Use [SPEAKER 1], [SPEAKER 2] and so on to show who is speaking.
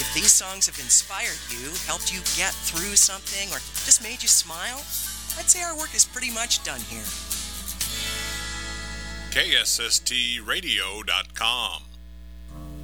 [SPEAKER 1] If these songs have inspired you, helped you get through something, or just made you smile, I'd say our work is pretty much done here.
[SPEAKER 2] KSSTradio.com